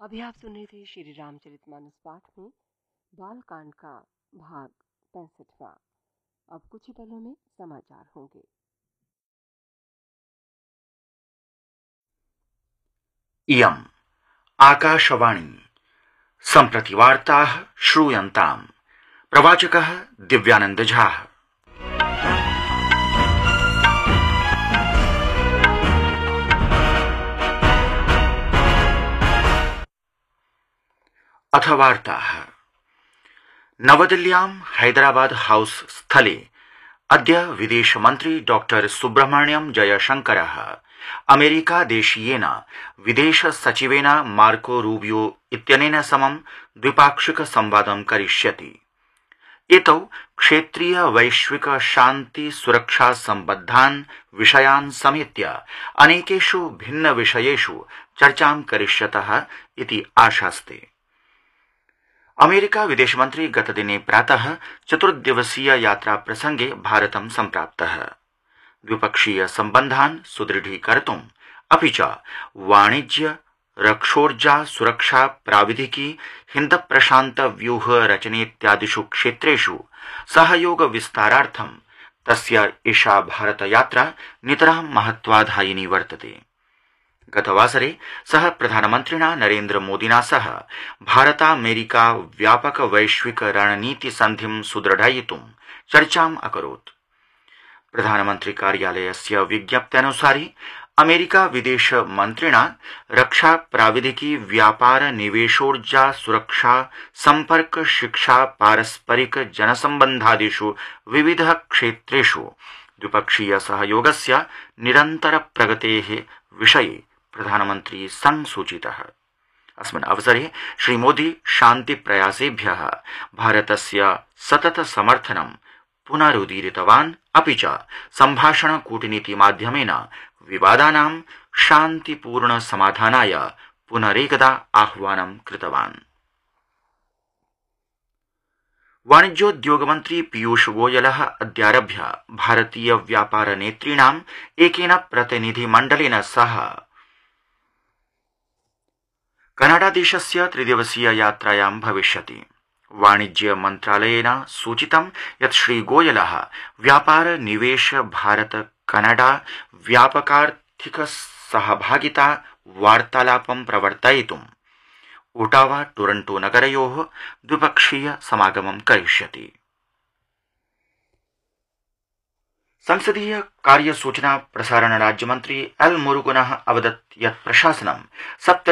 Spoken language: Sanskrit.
अभी आप सुन रहे थे श्री रामचरितमानस पाठ में बालकांड का भाग 65वां। अब कुछ ही पलों में समाचार होंगे। इयम् आकाशवाणी सम्प्रति वार्ताः श्रूयन्ताम्। प्रवाचकः दिव्यानंद झा। अथ वार्ताः। नवदिल्ल्यां हैदराबाद हाउस स्थले अद्य विदेशमन्त्री डॉक्टर सुब्रह्मण्यम जयशंकरः अमेरिका देशीयेन विदेश सचिवेन मार्को रूबियो इत्यनेन समं द्विपाक्षिक संवादं करिष्यति। एतौ क्षेत्रीय वैश्विक शान्ति सुरक्षा सम्बद्धान् विषयान् समेत्य अनेकेषु भिन्न विषयेषु चर्चां करिष्यतः इति आशास्ते। अमेरिका विदेशमन्त्री गतदिने प्रातः चतुर्दिवसीय यात्रा प्रसंगे भारतं सम्प्राप्तः। द्विपक्षीय सम्बन्धान् सुदृढीकर्तुम् अपि च वाणिज्य रक्षोर्जा सुरक्षा प्राविधिकी हिन्द प्रशान्त व्यूह रचनेत्यादिषु क्षेत्रेषु सहयोग विस्तारार्थं तस्य एषा भारत यात्रा नितरां महत्वाधायिनी वर्तते। गतवासरे सः प्रधानमन्त्रिणा नरेन्द्र मोदिना सह भारतामेरिका व्यापक वैश्विक रणनीति सन्धिं सुदृढयितुं चर्चाम् अकरोत्। प्रधानमन्त्री कार्यालयस्य विज्ञप्त्यनुसारि अमेरिका विदेश मन्त्रिणा रक्षा प्राविधिकी व्यापार निवेशोर्जा सुरक्षा संपर्क शिक्षा पारस्परिक जनसम्बन्धादिषु विविध क्षेत्रेषु द्विपक्षीय सहयोगस्य निरन्तर प्रगतेः विषये प्रधानमन्त्री संसूचितः। अस्मिन् अवसरे श्रीमोदी शान्ति प्रयासेभ्यः भारतस्य सतत समर्थनं पुनरुदीरितवान्। अपि च सम्भाषण कूटनीति माध्यमेन विवादानां शान्तिपूर्ण समाधानाय पुनरेकदा आह्वानं कृतवान्। वाणिज्योद्योगमन्त्री पीयूष गोयलः अद्यारभ्य भारतीय व्यापार नेतॄणाम् एकेन प्रतिनिधिमण्डलेन सह कनाडा देशस्य त्रिदिवसीय यात्रायां भविष्यति। वाणिज्य मन्त्रालयेन सूचितं यत् श्रीगोयलः व्यापार निवेश भारत कनाडा व्यापकार्थिक सहभागिता वार्तालापं प्रवर्तयितुम् ओटावा टोरंटो नगरयोः द्विपक्षीय समागमं करिष्यति। संसदीय कार्य सूचना प्रसारण राज्यमन्त्री एल मुरुगनः अवदत् यत् प्रशासनं